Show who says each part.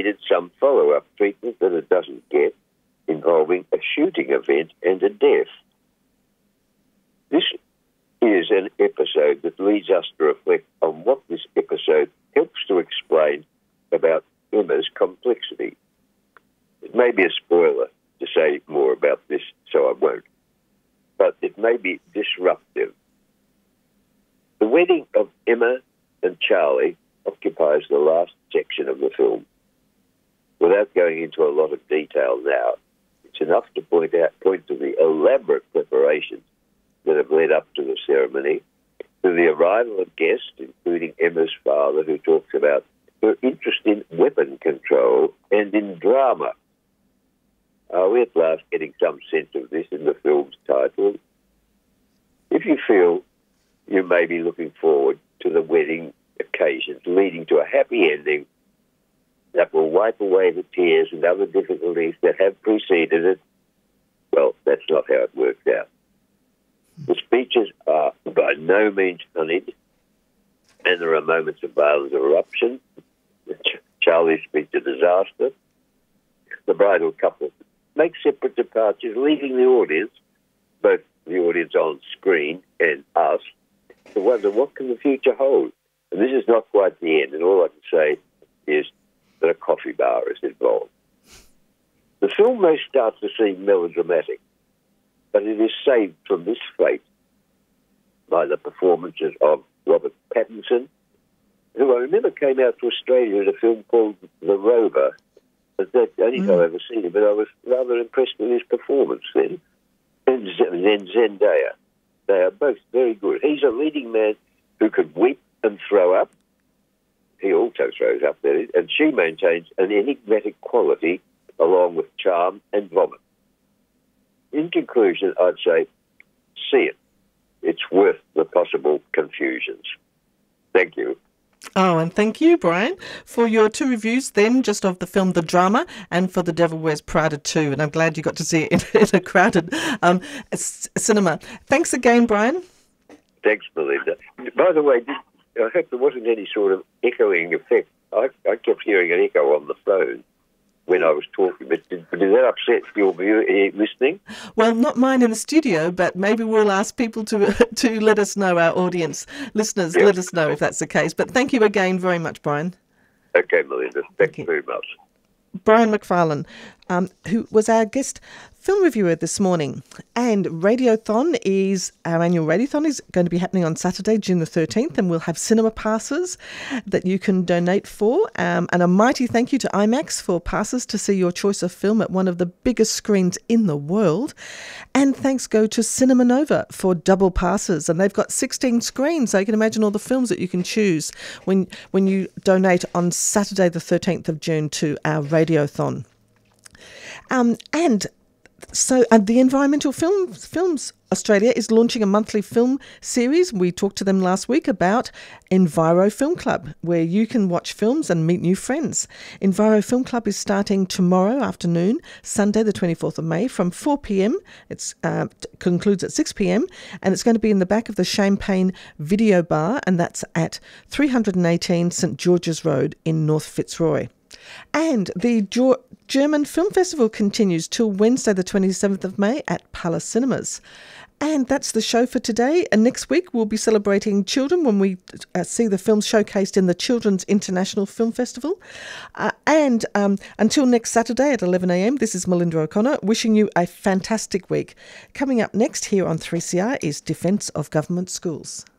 Speaker 1: needed some follow-up treatment that it doesn't get, involving a shooting event and a death. This is an episode that leads us to reflect on what this episode helps to explain about Emma's complexity. It may be a spoiler to say more about this, so I won't, but it may be disruptive. The wedding of Emma and Charlie occupies the last section of the film. Without going into a lot of detail now, it's enough to point to the elaborate preparations that have led up to the ceremony, to the arrival of guests, including Emma's father, who talks about her interest in weapon control and in drama. Are we at last getting some sense of this in the film's title? If you feel you may be looking forward to the wedding occasions leading to a happy ending that will wipe away the tears and other difficulties that have preceded it, well, that's not how it works out. The speeches are by no means honeyed, and there are moments of violent eruption. Charlie's speech a disaster. The bridal couple make separate departures, leaving the audience, both the audience on screen and us, to wonder what can the future hold. And this is not quite the end, and all I can say is that a coffee bar is involved. The film may start to seem melodramatic, but it is saved from this fate by the performances of Robert Pattinson, who I remember came out to Australia in a film called The Rover. That's the only time I've ever seen him, but I was rather impressed with his performance then. And then Zendaya. They are both very good. He's a leading man who could weep and throw up. He also throws up, that is, and she maintains an enigmatic quality along with charm and vomit. In conclusion, I'd say, see it. It's worth the possible confusions. Thank you.
Speaker 2: Oh, and thank you, Brian, for your two reviews then, just of the film The Drama and for The Devil Wears Prada 2. And I'm glad you got to see it in a crowded cinema. Thanks again, Brian.
Speaker 1: Thanks, Melinda. By the way, I hope there wasn't any sort of echoing effect. I kept hearing an echo on the phone when I was talking, but did that upset your listening?
Speaker 2: Well, not mine in the studio, but maybe we'll ask people to let us know, our audience, listeners, let us know if that's the case. But thank you again very much, Brian.
Speaker 1: Okay, Melinda. Thank you very much.
Speaker 2: Brian McFarlane, who was our guest film reviewer this morning. And Radiothon is, our annual Radiothon is going to be happening on Saturday, June the 13th, and we'll have cinema passes that you can donate for. And a mighty thank you to IMAX for passes to see your choice of film at one of the biggest screens in the world. And thanks go to Cinema Nova for double passes. And they've got 16 screens, so you can imagine all the films that you can choose when you donate on Saturday the 13th of June to our Radiothon. And the Environmental Films Australia is launching a monthly film series. We talked to them last week about Enviro Film Club, where you can watch films and meet new friends. Enviro Film Club is starting tomorrow afternoon, Sunday the 24th of May, from 4 p.m. It concludes at 6 p.m. and it's going to be in the back of the Champagne Video Bar, and that's at 318 St George's Road in North Fitzroy. And the German Film Festival continues till Wednesday the 27th of May at Palace Cinemas. And that's the show for today. And next week we'll be celebrating children when we see the films showcased in the Children's International Film Festival. And until next Saturday at 11 a.m, this is Melinda O'Connor wishing you a fantastic week. Coming up next here on 3CR is Defence of Government Schools.